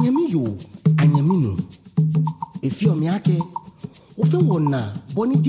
anyami yo anyami no efi o me ake wo fe wona boni